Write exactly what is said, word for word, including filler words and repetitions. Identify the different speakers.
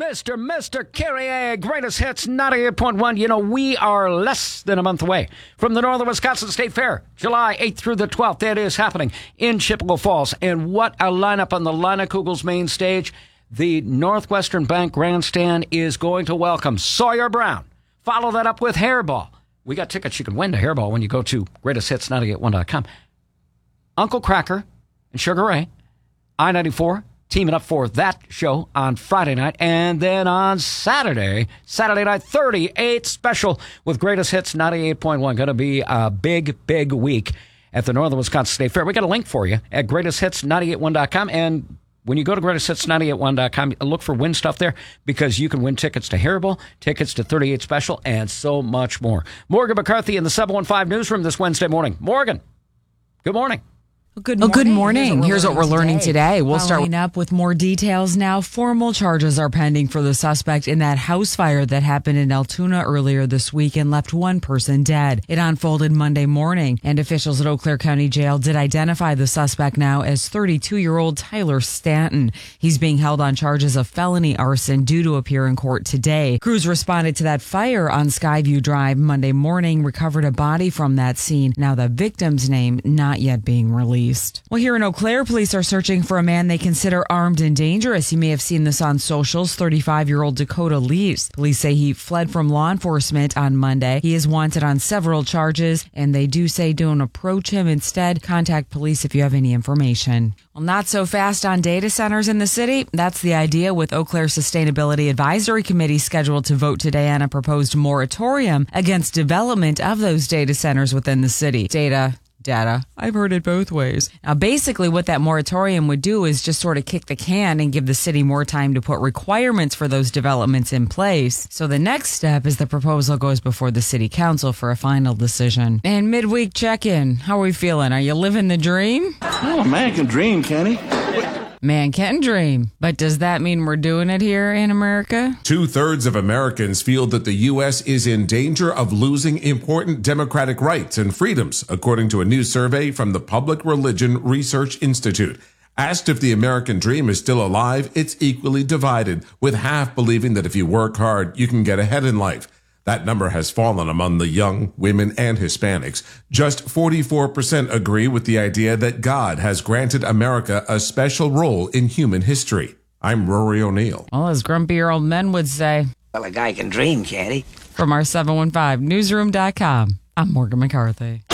Speaker 1: Mister Mister Carrier, greatest hits, ninety-eight point one. You know, we are less than a month away from the Northern Wisconsin State Fair, July eighth through the twelfth. It is happening in Chippewa Falls. And what a lineup on the Leinenkugels main stage. The Northwestern Bank Grandstand is going to welcome Sawyer Brown. Follow that up with Hairball. We got tickets you can win to Hairball when you go to greatest hits ninety-eight one dot com. Uncle Cracker and Sugar Ray, I ninety-four, teaming up for that show on Friday night. And then on Saturday, Saturday night, thirty-eight special with greatest hits ninety-eight point one. Going to be a big, big week at the Northern Wisconsin State Fair. We got a link for you at greatest hits ninety-eight one dot com. And when you go to greatest hits ninety-eight one dot com, look for win stuff there because you can win tickets to Hairball, tickets to thirty-eight special, and so much more. Morgan McCarthy in the seven one five newsroom this Wednesday morning. Morgan, good morning.
Speaker 2: Good morning. Oh, good morning. Here's what we're learning today. today. We'll
Speaker 3: Following
Speaker 2: start up with more details now. Formal charges are pending for the suspect in that house fire that happened in Altoona earlier this week and left one person dead. It unfolded Monday morning, and officials at Eau Claire County Jail did identify the suspect now as thirty-two-year-old Tyler Stanton. He's being held on charges of felony arson due to appear in court today. Crews responded to that fire on Skyview Drive Monday morning, recovered a body from that scene. Now the victim's name not yet being released. Well, here in Eau Claire, police are searching for a man they consider armed and dangerous. You may have seen this on socials. thirty-five-year-old Dakota Leaves. Police say he fled from law enforcement on Monday. He is wanted on several charges, and they do say don't approach him. Instead, contact police if you have any information. Well, not so fast on data centers in the city. That's the idea with Eau Claire Sustainability Advisory Committee scheduled to vote today on a proposed moratorium against development of those data centers within the city. Data Data. I've heard it both ways. Now, basically what that moratorium would do is just sort of kick the can and give the city more time to put requirements for those developments in place. So the next step is the proposal goes before the city council for a final decision. And midweek check-in. How are we feeling? Are you living the dream?
Speaker 4: Oh, a man can dream, can he?
Speaker 2: Man can dream. But does that mean we're doing it here in America?
Speaker 5: Two-thirds of Americans feel that the U S is in danger of losing important democratic rights and freedoms, according to a new survey from the Public Religion Research Institute. Asked if the American dream is still alive, it's equally divided, with half believing that if you work hard, you can get ahead in life. That number has fallen among the young, women, and Hispanics. Just forty-four percent agree with the idea that God has granted America a special role in human history. I'm Rory O'Neill.
Speaker 2: Well, as grumpier old men would say.
Speaker 3: Well, a guy can dream, can't he?
Speaker 2: From our seven one five newsroom dot com, I'm Morgan McCarthy.